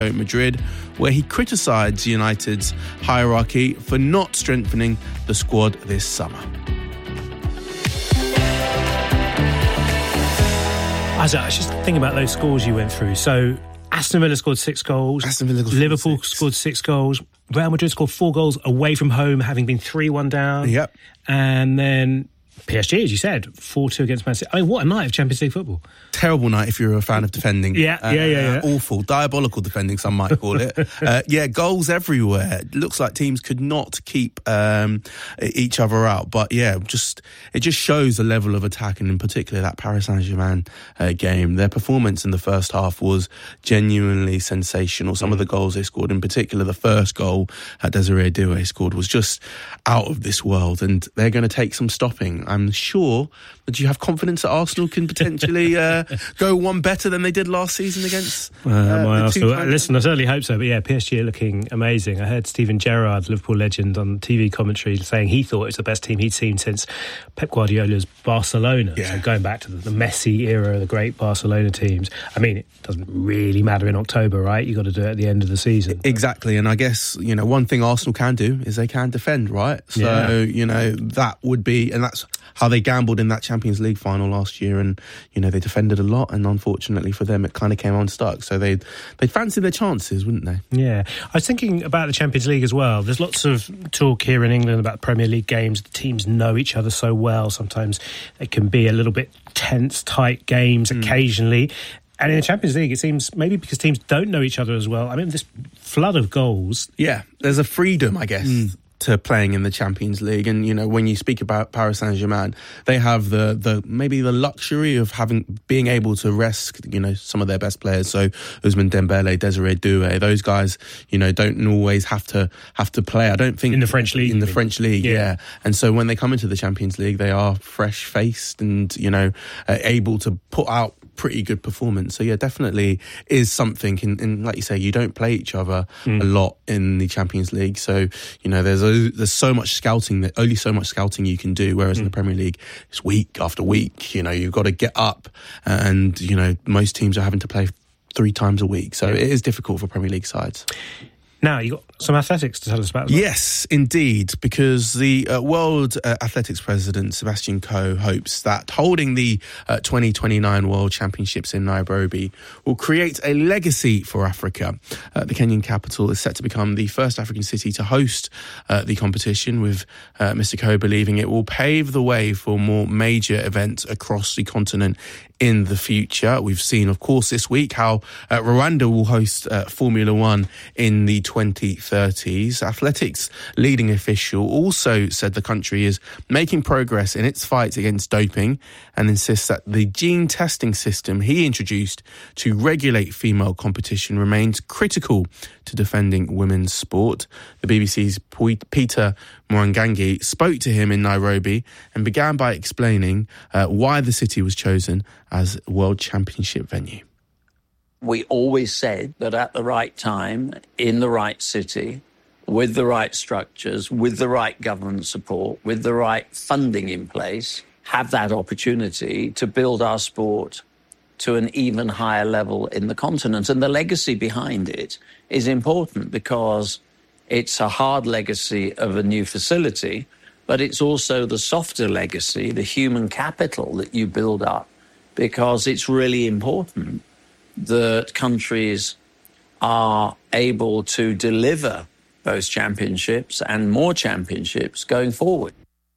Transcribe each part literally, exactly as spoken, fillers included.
Madrid, where he criticised United's hierarchy for not strengthening the squad this summer. I was just thinking about those scores you went through. So Aston Villa scored six goals. Aston Villa Liverpool six. scored six goals. Real Madrid scored four goals away from home, having been three one down. Yep. And then P S G, as you said, four two against Man City. I mean, what a night of Champions League football. Terrible night if you're a fan of defending. yeah, uh, yeah, yeah, yeah. Awful, diabolical defending, some might call it. uh, yeah, goals everywhere. It looks like teams could not keep um, each other out. But yeah, just it just shows the level of attack, and in particular that Paris Saint-Germain uh, game. Their performance in the first half was genuinely sensational. Some of the goals they scored, in particular the first goal that Desiree Doué scored, was just out of this world, and they're going to take some stopping. I'm sure. But do you have confidence that Arsenal can potentially uh, go one better than they did last season against uh, uh, my the Arsenal? two Listen, I certainly hope so. But yeah, P S G are looking amazing. I heard Steven Gerrard, Liverpool legend, on T V commentary saying he thought it was the best team he'd seen since Pep Guardiola's Barcelona. Yeah. So going back to the, the Messi era, the great Barcelona teams. I mean, it doesn't really matter in October, right? You've got to do it at the end of the season. Exactly. And I guess, you know, one thing Arsenal can do is they can defend, right? So, yeah. you know, that would be, and that's how they gambled in that Champions League final last year. And, you know, they defended a lot, and unfortunately for them, it kind of came unstuck. So they'd, they'd fancy their chances, wouldn't they? Yeah. I was thinking about the Champions League as well. There's lots of talk here in England about Premier League games. The teams know each other so well. Sometimes they can be a little bit tense, tight games mm. occasionally. And in the Champions League, it seems maybe because teams don't know each other as well. I mean, this flood of goals. Yeah, there's a freedom, I guess, mm. to playing in the Champions League. And, you know, when you speak about Paris Saint-Germain, they have the, the maybe the luxury of having being able to rest, you know, some of their best players. So Ousmane Dembele, Desiree Doué, those guys, you know, don't always have to have to play. I don't think in the French league. In the French league, yeah. yeah. And so when they come into the Champions League, they are fresh-faced and, you know, uh, able to put out pretty good performance. So yeah, definitely is something. And, and like you say, you don't play each other mm. a lot in the Champions League. So, you know, there's a, there's so much scouting that only so much scouting you can do. Whereas mm. in the Premier League, it's week after week. You know, you've got to get up, and you know most teams are having to play three times a week. So yeah. it is difficult for Premier League sides. Now, you've got some athletics to tell us about as well. Yes, indeed, because the uh, World uh, Athletics President, Sebastian Coe, hopes that holding the uh, twenty twenty-nine World Championships in Nairobi will create a legacy for Africa. Uh, the Kenyan capital is set to become the first African city to host uh, the competition, with uh, Mister Coe believing it will pave the way for more major events across the continent in the future. We've seen, of course, this week how uh, Rwanda will host uh, Formula One in the twenty thirties. Athletics leading official also said the country is making progress in its fight against doping, and insists that the gene testing system he introduced to regulate female competition remains critical to defending women's sport. The B B C's Peter Mwangangi spoke to him in Nairobi and began by explaining uh, why the city was chosen as World Championship venue. We always said that at the right time, in the right city, with the right structures, with the right government support, with the right funding in place, have that opportunity to build our sport to an even higher level in the continent. And the legacy behind it is important, because it's a hard legacy of a new facility, but it's also the softer legacy, the human capital that you build up, because it's really important that countries are able to deliver those championships and more championships going forward.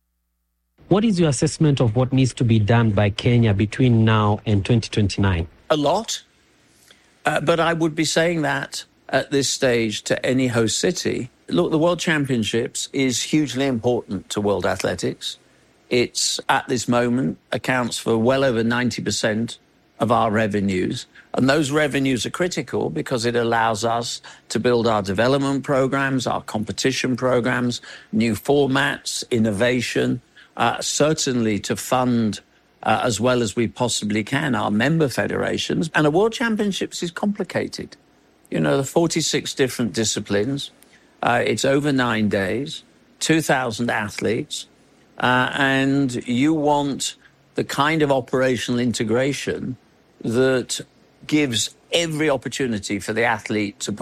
What is your assessment of what needs to be done by Kenya between now and twenty twenty-nine? A lot, uh, but I would be saying that at this stage to any host city. Look, the World Championships is hugely important to world athletics. It's, at this moment, accounts for well over ninety percent of our revenues. And those revenues are critical because it allows us to build our development programs, our competition programs, new formats, innovation, uh, certainly to fund uh, as well as we possibly can our member federations. And a World Championships is complicated. You know, the forty-six different disciplines. Uh, it's over nine days, two thousand athletes, uh, and you want the kind of operational integration that gives every opportunity for the athlete to